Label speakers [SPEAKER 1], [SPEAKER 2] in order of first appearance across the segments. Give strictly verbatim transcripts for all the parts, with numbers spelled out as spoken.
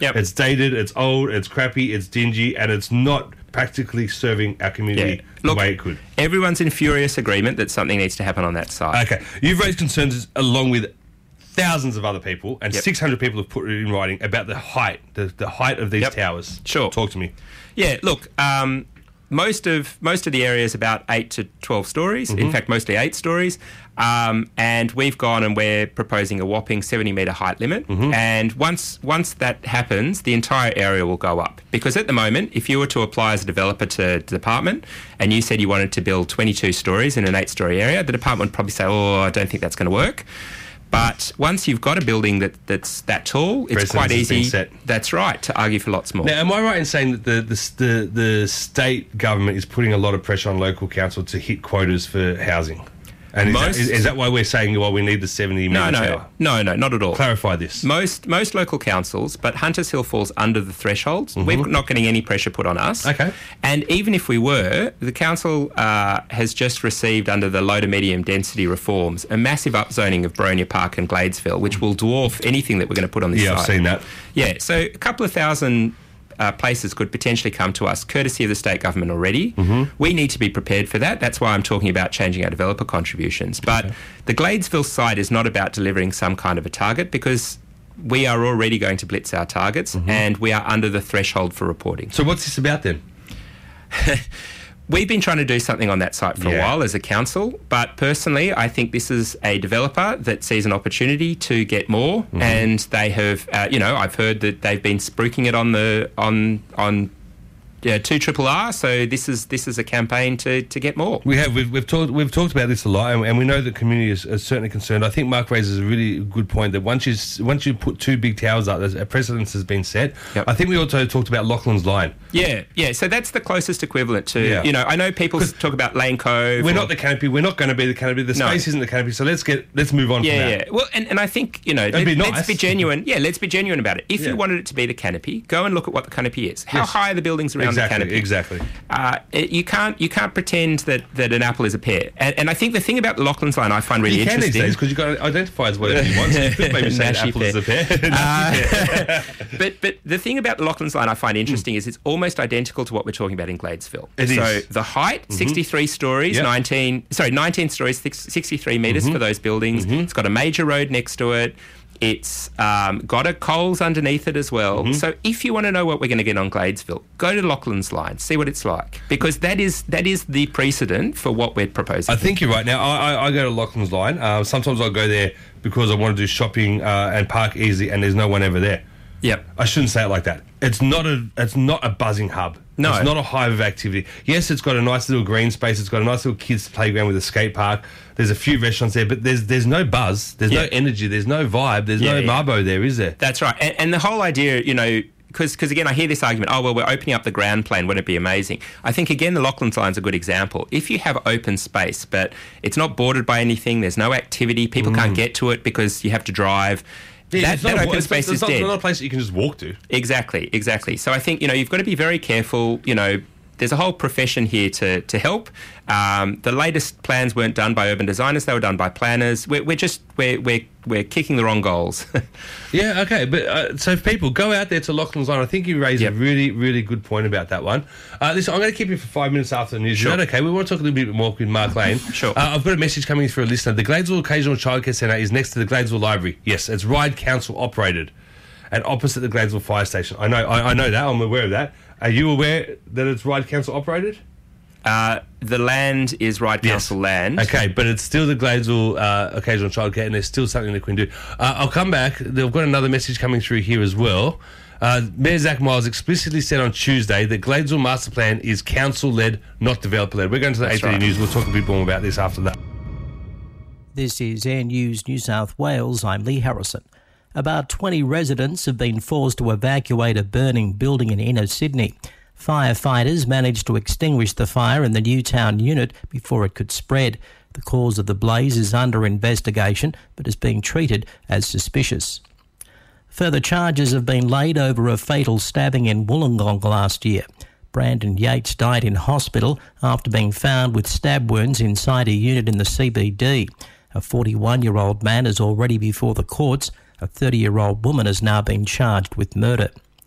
[SPEAKER 1] Yep.
[SPEAKER 2] It's dated, it's old, it's crappy, it's dingy, and it's not practically serving our community
[SPEAKER 1] Yeah.
[SPEAKER 2] the
[SPEAKER 1] Look,
[SPEAKER 2] way it could.
[SPEAKER 1] Everyone's in furious agreement that something needs to happen on that site.
[SPEAKER 2] Okay, you've raised concerns along with thousands of other people, and
[SPEAKER 1] Yep.
[SPEAKER 2] six hundred people have put it in writing about the height, the, the height of these
[SPEAKER 1] Yep.
[SPEAKER 2] towers.
[SPEAKER 1] Sure.
[SPEAKER 2] Talk to me.
[SPEAKER 1] Yeah, look, um, most of most of the area is about eight to twelve stories.
[SPEAKER 2] Mm-hmm.
[SPEAKER 1] In fact, mostly eight stories. Um, and we've gone and we're proposing a whopping seventy metre height limit.
[SPEAKER 2] Mm-hmm.
[SPEAKER 1] And once once that happens, the entire area will go up. Because at the moment, if you were to apply as a developer to the department and you said you wanted to build twenty-two stories in an eight-story area, the department would probably say, oh, I don't think that's going to work. But once you've got a building that, that's that tall, it's
[SPEAKER 2] Precedence
[SPEAKER 1] quite
[SPEAKER 2] has been
[SPEAKER 1] easy.
[SPEAKER 2] set.
[SPEAKER 1] That's right, to argue for lots more.
[SPEAKER 2] Now, am I right in saying that the, the the the state government is putting a lot of pressure on local council to hit quotas for housing? And is,
[SPEAKER 1] Most-
[SPEAKER 2] that, is, is that why we're saying, well, we need the seventy
[SPEAKER 1] no,
[SPEAKER 2] metre
[SPEAKER 1] no,
[SPEAKER 2] tower?
[SPEAKER 1] no, no, not at all.
[SPEAKER 2] Clarify this.
[SPEAKER 1] Most most local councils, but Hunters Hill falls under the thresholds. We're not getting any pressure put on us.
[SPEAKER 2] Mm-hmm. Okay.
[SPEAKER 1] And even if we were, the council uh, has just received under the low to medium density reforms a massive upzoning of Boronia Park and Gladesville, which will dwarf anything that we're going to put on this
[SPEAKER 2] Yeah,
[SPEAKER 1] site.
[SPEAKER 2] I've seen that.
[SPEAKER 1] Yeah, so a couple of thousand uh, places could potentially come to us, courtesy of the state government already.
[SPEAKER 2] Mm-hmm.
[SPEAKER 1] We need to be prepared for that. That's why I'm talking about changing our developer contributions. But
[SPEAKER 2] Okay.
[SPEAKER 1] the Gladesville site is not about delivering some kind of a target, because we are already going to blitz our targets
[SPEAKER 2] Mm-hmm.
[SPEAKER 1] and we are under the threshold for reporting.
[SPEAKER 2] So what's this about then?
[SPEAKER 1] We've been trying to do something on that site for a
[SPEAKER 2] Yeah.
[SPEAKER 1] while as a council, but personally, I think this is a developer that sees an opportunity to get more,
[SPEAKER 2] Mm-hmm.
[SPEAKER 1] and they have, uh, you know, I've heard that they've been spruiking it on the on on. Yeah, two triple R. So this is this is a campaign to, to get more.
[SPEAKER 2] We have we've, we've talked we've talked about this a lot, and, and we know the community is, is certainly concerned. I think Mark raises a really good point that once you s- once you put two big towers up, there's a precedence has been set.
[SPEAKER 1] Yep.
[SPEAKER 2] I think we also talked about Lachlan's Line.
[SPEAKER 1] Yeah, yeah. So that's the closest equivalent to,
[SPEAKER 2] Yeah.
[SPEAKER 1] you know, I know people talk about Lane Cove.
[SPEAKER 2] We're
[SPEAKER 1] or-
[SPEAKER 2] not the canopy. We're not going to be the canopy. The
[SPEAKER 1] No.
[SPEAKER 2] space isn't the canopy. So let's get let's move on
[SPEAKER 1] Yeah,
[SPEAKER 2] from
[SPEAKER 1] yeah.
[SPEAKER 2] that.
[SPEAKER 1] Well, and, and I think, you know, let,
[SPEAKER 2] be
[SPEAKER 1] us
[SPEAKER 2] nice.
[SPEAKER 1] be genuine. Yeah, let's be genuine about it. If
[SPEAKER 2] Yeah.
[SPEAKER 1] you wanted it to be the canopy, go and look at what the canopy is. How
[SPEAKER 2] Yes.
[SPEAKER 1] high are the buildings around
[SPEAKER 2] Exactly.
[SPEAKER 1] the canopy?
[SPEAKER 2] Exactly.
[SPEAKER 1] Uh, it, you can't you can't pretend that, that an apple is a pear. And, and I think the thing about the Lachlan's Line I find really
[SPEAKER 2] You can these
[SPEAKER 1] interesting.
[SPEAKER 2] days because you've got to identify as whatever you want. So you could maybe say an
[SPEAKER 1] Nashy
[SPEAKER 2] apple is a pear.
[SPEAKER 1] Uh, but but the thing about the Lachlan's Line I find interesting is it's almost identical to what we're talking about in Gladesville.
[SPEAKER 2] It
[SPEAKER 1] so
[SPEAKER 2] is.
[SPEAKER 1] the height, sixty-three stories,
[SPEAKER 2] Yep.
[SPEAKER 1] nineteen sorry, nineteen stories, six- sixty-three metres for those buildings. It's got a major road next to it. It's um, got a Coles underneath it as well. So if you want to know what we're going to get on Gladesville, go to Lachlan's Line, see what it's like, because that is that is the precedent for what we're proposing.
[SPEAKER 2] I think you're right. Now, I, I, I go to Lachlan's Line. Uh, sometimes I'll go there because I want to do shopping uh, and park easy, and there's no one ever there.
[SPEAKER 1] Yep.
[SPEAKER 2] I shouldn't say it like that. It's not a it's not a buzzing hub.
[SPEAKER 1] No.
[SPEAKER 2] It's not a hive of activity. Yes, it's got a nice little green space. It's got a nice little kids' playground with a skate park. There's a few restaurants there, but there's there's no buzz. There's no
[SPEAKER 1] Yeah.
[SPEAKER 2] energy. There's no vibe. There's
[SPEAKER 1] Yeah,
[SPEAKER 2] no
[SPEAKER 1] yeah.
[SPEAKER 2] marbo there, is there?
[SPEAKER 1] That's right. And, and the whole idea, you know, because again, I hear this argument, oh, well, we're opening up the ground plan. Wouldn't it be amazing? I think, again, the Lachlan's Line's a good example. If you have open space, but it's not bordered by anything, there's no activity, people can't get to it because you have to drive.
[SPEAKER 2] Yeah,
[SPEAKER 1] that
[SPEAKER 2] it's not
[SPEAKER 1] that
[SPEAKER 2] a-
[SPEAKER 1] open
[SPEAKER 2] it's not-
[SPEAKER 1] space
[SPEAKER 2] it's
[SPEAKER 1] is
[SPEAKER 2] not,
[SPEAKER 1] dead.
[SPEAKER 2] It's not a place that you can just walk to.
[SPEAKER 1] Exactly, exactly. So I think, you know, you've got to be very careful. You know, there's a whole profession here to, to help. Um, the latest plans weren't done by urban designers; they were done by planners. We're, we're just we're, we're we're kicking the wrong goals.
[SPEAKER 2] Yeah, okay. But uh, so people, go out there to Lachlan's Line. I think you raised
[SPEAKER 1] Yep.
[SPEAKER 2] a really, really good point about that one. Uh, listen, I'm going to keep you for five minutes after the news.
[SPEAKER 1] Sure.
[SPEAKER 2] Is that okay? We want to talk a little bit more with Mark Lane.
[SPEAKER 1] Sure.
[SPEAKER 2] Uh, I've got a message coming through a listener. The Gladesville Occasional Childcare Centre is next to the Gladesville Library. Yes, it's Ryde Council operated and opposite the Gladesville Fire Station. I know, I, I know that. I'm aware of that. Are you aware that it's Ryde Council operated?
[SPEAKER 1] uh, the land is Ryde
[SPEAKER 2] Yes.
[SPEAKER 1] Council land.
[SPEAKER 2] Okay, but it's still the Gladesville uh, Occasional Childcare, and there's still something they can do. Uh, I'll come back. They've got another message coming through here as well. Uh, Mayor Zach Miles explicitly said on Tuesday that Gladesville Master Plan is council-led, not developer-led. We're going to the
[SPEAKER 1] That's
[SPEAKER 2] eight thirty
[SPEAKER 1] right.
[SPEAKER 2] News. We'll talk a bit more about this after that.
[SPEAKER 3] This is Air News New South Wales. I'm Lee Harrison. About twenty residents have been forced to evacuate a burning building in inner Sydney. Firefighters managed to extinguish the fire in the Newtown unit before it could spread. The cause of the blaze is under investigation but is being treated as suspicious. Further charges have been laid over a fatal stabbing in Wollongong last year. Brandon Yates died in hospital after being found with stab wounds inside a unit in the C B D. A forty-one-year-old man is already before the courts. A thirty-year-old woman has now been charged with murder.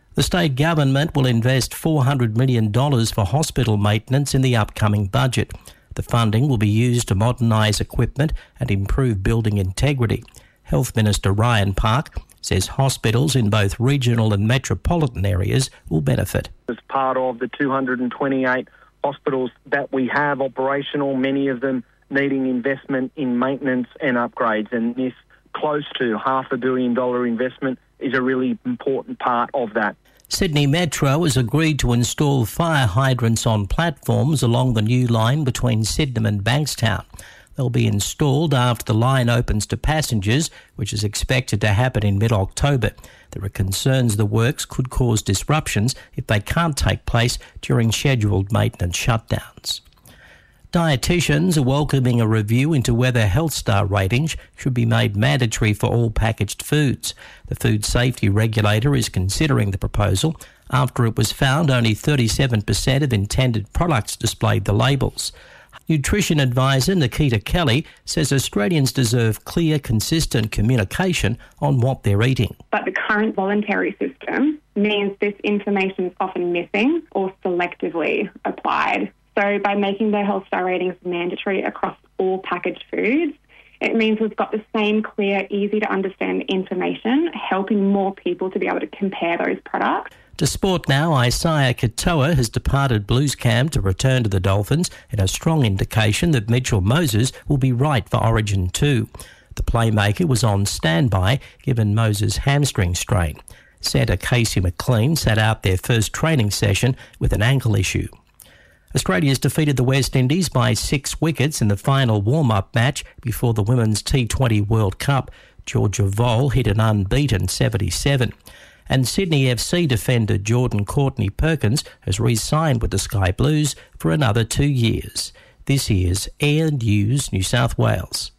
[SPEAKER 3] The state government will invest four hundred million dollars for hospital maintenance in the upcoming budget. The funding will be used to modernise equipment and improve building integrity. Health Minister Ryan Park says hospitals in both regional and metropolitan areas will benefit.
[SPEAKER 4] As part of the two hundred twenty-eight hospitals that we have operational, many of them needing investment in maintenance and upgrades, and this close to half a billion dollar investment is a really important part of that.
[SPEAKER 3] Sydney Metro has agreed to install fire hydrants on platforms along the new line between Sydenham and Bankstown. They'll be installed after the line opens to passengers, which is expected to happen in mid-October. There are concerns the works could cause disruptions if they can't take place during scheduled maintenance shutdowns. Dietitians are welcoming a review into whether Health Star ratings should be made mandatory for all packaged foods. The Food Safety Regulator is considering the proposal after it was found only thirty-seven percent of intended products displayed the labels. Nutrition advisor Nikita Kelly says Australians deserve clear, consistent communication on what they're eating.
[SPEAKER 5] But the current voluntary system means this information is often missing or selectively applied. So by making the Health Star ratings mandatory across all packaged foods, it means we've got the same clear, easy to understand information, helping more people to be able to compare those products.
[SPEAKER 3] To sport now, Isaiah Katoa has departed Blues camp to return to the Dolphins in a strong indication that Mitchell Moses will be right for Origin two. The playmaker was on standby given Moses' hamstring strain. Centre Casey McLean sat out their first training session with an ankle issue. Australia's defeated the West Indies by six wickets in the final warm-up match before the Women's T twenty World Cup. Georgia Vole hit an unbeaten seventy-seven. And Sydney F C defender Jordan Courtney Perkins has re-signed with the Sky Blues for another two years. This is Air News New South Wales.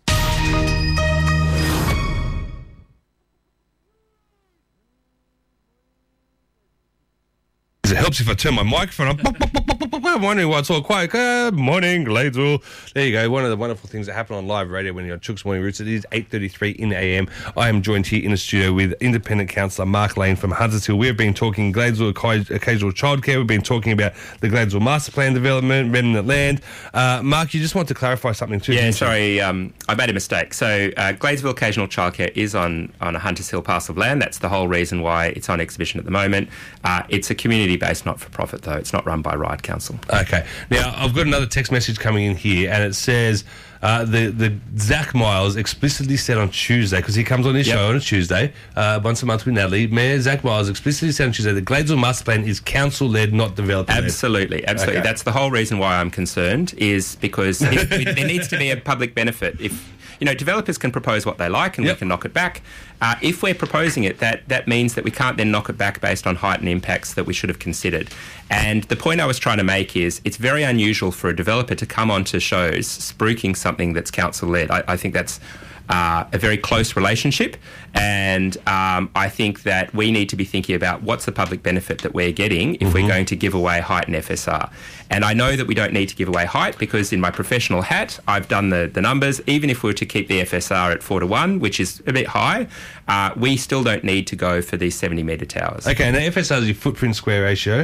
[SPEAKER 2] It helps if I turn my microphone on. I'm wondering why it's all quiet. Good morning, Gladesville. There you go. One of the wonderful things that happen on live radio when you're on Chook's Morning Roots. It is eight thirty-three in the A M. I am joined here in the studio with Independent Councillor Mark Lane from Hunters Hill. We've been talking Gladesville occasional childcare. We've been talking about the Gladesville Master Plan development, remnant land. Uh, Mark, you just want to clarify something too.
[SPEAKER 1] Yeah, sorry, um, I made a mistake. So uh, Gladesville occasional childcare is on, on a Hunters Hill parcel of land. That's the whole reason why it's on exhibition at the moment. Uh, it's a community-based not-for-profit, though. It's not run by Ride Council.
[SPEAKER 2] Okay. Now, I've got another text message coming in here, and it says uh, the, the Zach Miles explicitly said on Tuesday, because he comes on his yep. show on a Tuesday, uh, once a month with Natalie, Mayor Zach Miles explicitly said on Tuesday that Gladesville Master Plan is council-led, not developer-led.
[SPEAKER 1] Absolutely, absolutely. Okay. That's the whole reason why I'm concerned, is because it, it, there needs to be a public benefit. If You know, developers can propose what they like and yep. we can knock it back. Uh, if we're proposing it, that, that means that we can't then knock it back based on height and impacts that we should have considered. And the point I was trying to make is it's very unusual for a developer to come onto shows spruiking something that's council-led. I, I think that's uh, a very close relationship, and um, I think that we need to be thinking about what's the public benefit that we're getting if mm-hmm. we're going to give away height and F S R. And I know that we don't need to give away height because in my professional hat, I've done the, the numbers. Even if we were to keep the F S R at four to one, which is a bit high, uh, we still don't need to go for these seventy metre towers.
[SPEAKER 2] Okay, and the F S R is your footprint square ratio?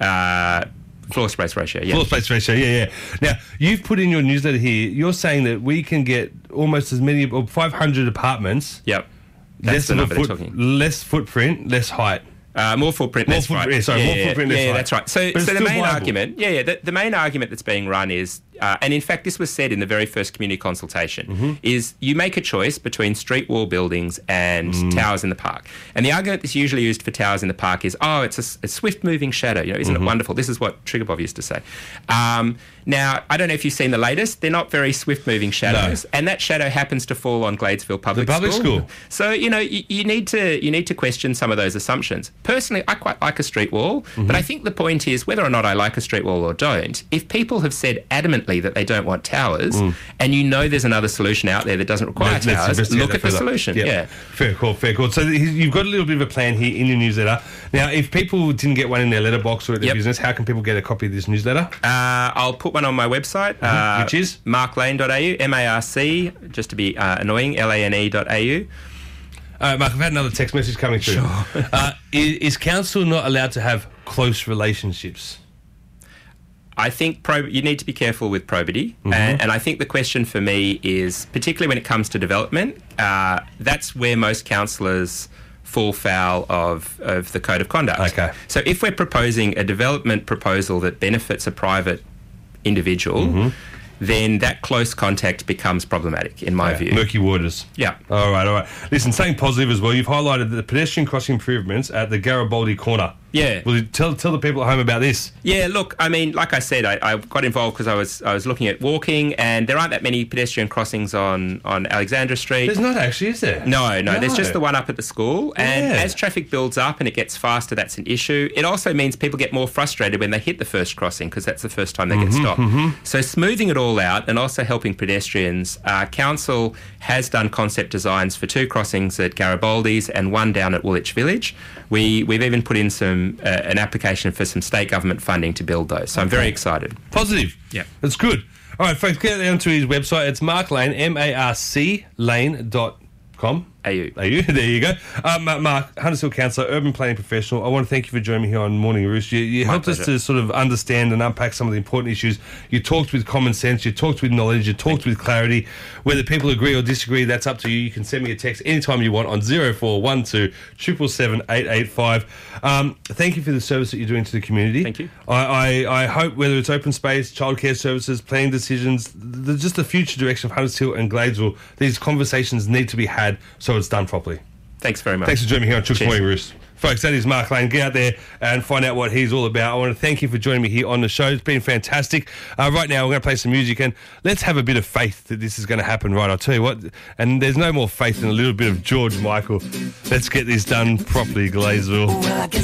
[SPEAKER 1] Uh, floor space ratio, yeah.
[SPEAKER 2] Floor space ratio, yeah, yeah. Now, you've put in your newsletter here, you're saying that we can get almost as many, or five hundred apartments.
[SPEAKER 1] Yep. That's
[SPEAKER 2] less
[SPEAKER 1] the number
[SPEAKER 2] foot,
[SPEAKER 1] they're talking.
[SPEAKER 2] Less footprint, less height.
[SPEAKER 1] Uh, more footprint,
[SPEAKER 2] more
[SPEAKER 1] that's
[SPEAKER 2] footprint,
[SPEAKER 1] right.
[SPEAKER 2] Yeah, sorry,
[SPEAKER 1] yeah,
[SPEAKER 2] more
[SPEAKER 1] yeah,
[SPEAKER 2] footprint,
[SPEAKER 1] yeah,
[SPEAKER 2] that's
[SPEAKER 1] yeah,
[SPEAKER 2] right.
[SPEAKER 1] that's right. So,
[SPEAKER 2] but
[SPEAKER 1] so the main
[SPEAKER 2] viable.
[SPEAKER 1] argument, yeah, yeah, the, the main argument that's being run is, uh, and in fact this was said in the very first community consultation, mm-hmm. is you make a choice between street wall buildings and mm. towers in the park. And the argument that's usually used for towers in the park is, oh, it's a, a swift-moving shadow. You know, isn't mm-hmm. it wonderful? This is what Triggerbov used to say. Um, now, I don't know if you've seen the latest. They're not very swift-moving shadows, no. and that shadow happens to fall on Gladesville Public,
[SPEAKER 2] the public
[SPEAKER 1] School.
[SPEAKER 2] school.
[SPEAKER 1] So you know, you, you need to you need to question some of those assumptions. Personally, I quite like a street wall, mm-hmm. but I think the point is whether or not I like a street wall or don't. If people have said adamantly that they don't want towers, mm. and you know there's another solution out there that doesn't require let's, towers, let's look at the solution. Yep. Yeah,
[SPEAKER 2] fair call, fair call. So you've got a little bit of a plan here in your newsletter. Now, if people didn't get one in their letterbox or at their yep. business, how can people get a copy of this newsletter?
[SPEAKER 1] Uh, I'll put one on my website.
[SPEAKER 2] Mm-hmm.
[SPEAKER 1] Uh,
[SPEAKER 2] Which is?
[SPEAKER 1] mark lane dot a u, M A R C, just to be uh, annoying, L A N E dot A U.
[SPEAKER 2] All right, Mark, I've had another text message coming through.
[SPEAKER 1] Sure.
[SPEAKER 2] uh, is, is council not allowed to have close relationships?
[SPEAKER 1] I think prob- you need to be careful with probity.
[SPEAKER 2] Mm-hmm.
[SPEAKER 1] And, and I think the question for me is, particularly when it comes to development, uh, that's where most councillors fall foul of, of the code of conduct.
[SPEAKER 2] Okay.
[SPEAKER 1] So if we're proposing a development proposal that benefits a private individual,
[SPEAKER 2] Mm-hmm.
[SPEAKER 1] then that close contact becomes problematic, in my
[SPEAKER 2] Yeah,
[SPEAKER 1] view.
[SPEAKER 2] Murky waters.
[SPEAKER 1] Yeah.
[SPEAKER 2] All right, all right. Listen, something positive as well. You've highlighted the pedestrian crossing improvements at the Garibaldi corner.
[SPEAKER 1] Yeah.
[SPEAKER 2] Will you tell tell the people at home about this?
[SPEAKER 1] Yeah, look, I mean, like I said, I, I got involved because I was I was looking at walking, and there aren't that many pedestrian crossings on, on Alexandra Street.
[SPEAKER 2] There's not actually, is there?
[SPEAKER 1] No, no,
[SPEAKER 2] No.
[SPEAKER 1] there's just the one up at the school. And
[SPEAKER 2] Yeah.
[SPEAKER 1] as traffic builds up and it gets faster, that's an issue. It also means people get more frustrated when they hit the first crossing because that's the first time they get stopped. So smoothing it all out and also helping pedestrians, uh, Council has done concept designs for two crossings at Garibaldi's and one down at Woolwich Village. We, we've even put in some uh, an application for some state government funding to build those. So I'm very excited.
[SPEAKER 2] Positive.
[SPEAKER 1] Yeah.
[SPEAKER 2] That's good. All right, folks, get down to his website. It's Mark Lane, M A R C Lane dot com.
[SPEAKER 1] A U.
[SPEAKER 2] Are you? There you go. Um, Mark, Hunters Hill Councillor, urban planning professional. I want to thank you for joining me here on Morning Roost. You, you
[SPEAKER 1] My
[SPEAKER 2] helped us
[SPEAKER 1] pleasure.
[SPEAKER 2] to sort of understand and unpack some of the important issues. You talked with common sense. You talked with knowledge. You talked with clarity. Whether people agree or disagree, that's up to you. You can send me a text anytime you want on zero four one two seven seven seven eight eight five. Um, thank you for the service that you're doing to the community.
[SPEAKER 1] Thank you.
[SPEAKER 2] I, I, I hope whether it's open space, childcare services, planning decisions, the, just the future direction of Hunters Hill and Gladesville, these conversations need to be had so it's done properly.
[SPEAKER 1] Thanks very much.
[SPEAKER 2] Thanks for joining me here on Chook's
[SPEAKER 1] Cheers.
[SPEAKER 2] Morning Roost. Folks, that is Mark Lane. Get out there and find out what he's all about. I want to thank you for joining me here on the show. It's been fantastic. Uh, right now, we're going to play some music, and let's have a bit of faith that this is going to happen, right? I'll tell you what, and there's no more faith than a little bit of George Michael. Let's get this done properly, Gladesville.
[SPEAKER 6] Well, I guess